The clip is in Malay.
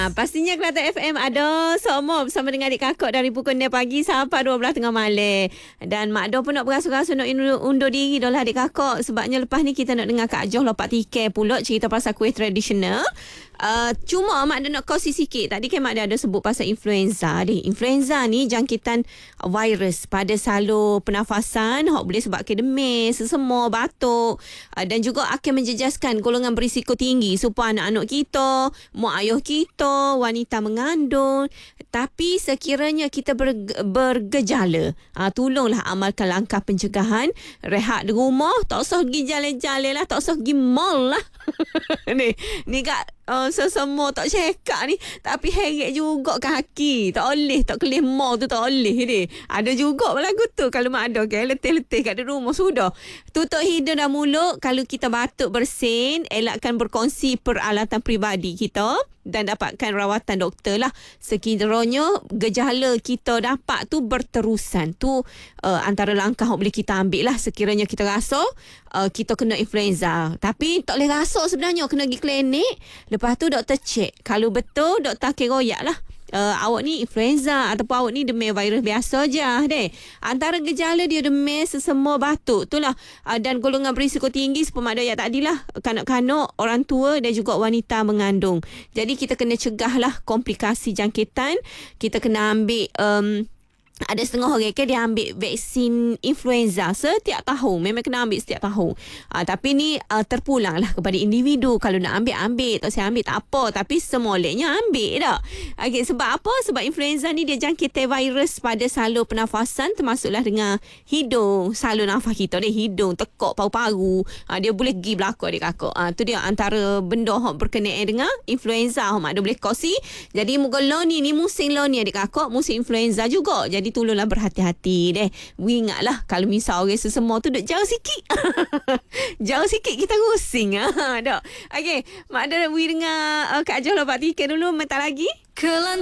Pastinya Kelantan FM ada semua bersama dengan adik kakak dari pukul 9 pagi sampai 12 tengah malam. Dan Mak Do pun nak berasu-rasu nak undur diri dah lah adik kakak. Sebabnya lepas ni kita nak dengar Kak Joh lompat tiket pula cerita pasal kuih tradisional. Cuma Mak Do nak kongsi sikit. Tadi kan Mak Do ada sebut pasal influenza. Influenza ni jangkitan virus pada salur pernafasan. Hak boleh sebabkan demam, sesemua, batuk. Dan juga akan menjejaskan golongan berisiko tinggi supaya anak-anak kita, mak ayah kita, wanita mengandung. Tapi sekiranya kita bergejala, tolonglah amalkan langkah pencegahan. Rehat di rumah, tak usah pergi jalan-jalan lah, tak usah pergi mall lah. Ni Kak, semua tak cekak ni. Tapi heret juga kaki. Tak boleh, tak kelih mall tu tak boleh ni. Ada juga lagu tu. Kalau mak ada kan, letih-letih kat rumah sudah. Tutup hidung dan mulut. Kalau kita batuk bersin, elakkan berkongsi peralatan peribadi kita dan dapatkan rawatan doktor lah. Sekiranya gejala kita dapat tu berterusan. Tu antara langkah yang boleh kita ambil lah. Sekiranya kita rasa kita kena influenza. Tapi tak boleh rasa sebenarnya. Kena pergi klinik. Lepas tu doktor cek. Kalau betul, doktor akan royak lah. Awak ni influenza ataupun awak ni demam virus biasa je deh. Antara gejala dia demam, sesemua, batuk tu lah. Dan golongan berisiko tinggi seperti Mak Doyak tadi lah. Kanak-kanak, orang tua dan juga wanita mengandung. Jadi kita kena cegah lah komplikasi jangkitan. Kita kena ambil ada setengah orang kan dia ambil vaksin influenza setiap tahun. Memang kena ambil setiap tahun. Tapi ni terpulang lah kepada individu. Kalau nak ambil. Tak saya ambil tak apa. Tapi semolehnya ambil tak. Okay, sebab apa? Sebab influenza ni dia jangkitan virus pada salur pernafasan. Termasuklah dengan hidung. Salur nafas kita ni hidung, tekak, paru-paru. Dia boleh pergi belakang adik kakak. Tu dia antara benda yang berkenaan dengan influenza. Mak dia boleh kongsi. Jadi muka lo ni musim lo ni adik kakak. Musim influenza juga. Jadi tolonglah berhati-hati deh. Ingatlah kalau misal orang sesemua tu duk jauh sikit. Jauh sikit kita rusing. Dok. Okey, Mak ada dengar Kak Joh lompat tiket dulu. Mentar lagi. Kelantan